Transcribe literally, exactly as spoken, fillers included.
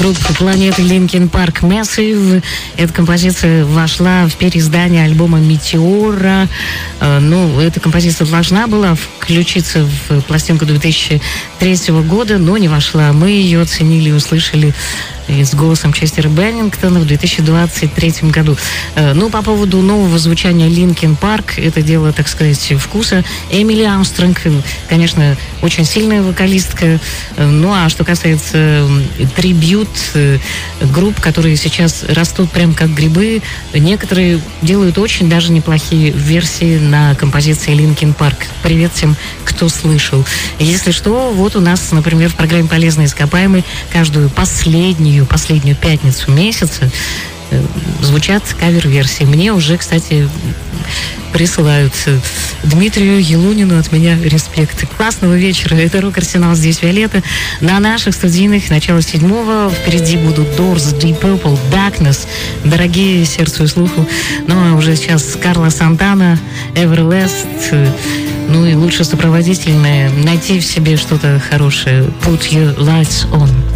группы планеты Linkin Park Massive. Эта композиция вошла в переиздание альбома «Метеора». Ну, эта композиция должна была включиться в пластинку две тысячи третьего года, но не вошла. Мы ее оценили и услышали с голосом Честера Беннингтона в две тысячи двадцать третьем году. Ну, по поводу нового звучания Linkin Park, это дело, так сказать, вкуса. Эмили Армстронг, конечно, очень сильная вокалистка. Ну, а что касается трибьют групп, которые сейчас растут прям как грибы, некоторые делают очень даже неплохие версии на композиции Linkin Park. Привет всем, кто слышал. Если что, вот у нас, например, в программе «Полезные ископаемые» каждую последнюю последнюю пятницу месяца э, звучат кавер-версии. Мне уже, кстати, присылают. Дмитрию Елунину от меня респект. Классного вечера. Это «Рок-арсенал», здесь Виолетта. На наших студийных начало седьмого. Впереди будут Doors, Deep Purple, Darkness. Дорогие сердцу и слуху. Ну, а уже сейчас Карла Сантана, Everlast. Ну и лучше сопроводительное. Найти в себе что-то хорошее. Put your lights on.